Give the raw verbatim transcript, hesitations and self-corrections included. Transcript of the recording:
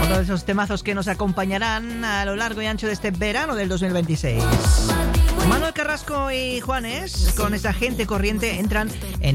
Otro de esos temazos que nos acompañarán a lo largo y ancho de este verano del dos mil veintiséis. Manuel Carrasco y Juanes, con esa gente corriente, entran en